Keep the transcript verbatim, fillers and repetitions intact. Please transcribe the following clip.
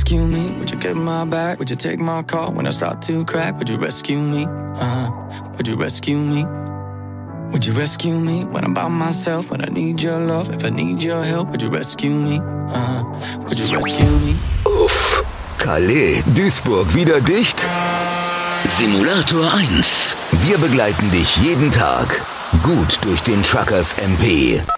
rescue me? Would you get my back? Would you take my call when I start to crack? Would you rescue me? Uh-huh. Would you rescue me? Would you rescue me when I'm by myself? When I need your love, if I need your help, would you rescue me? Uh-huh. Would you rescue me? Uff. Calais, Duisburg wieder dicht? Simulator eins. Wir begleiten dich jeden Tag gut durch den Truckers M P.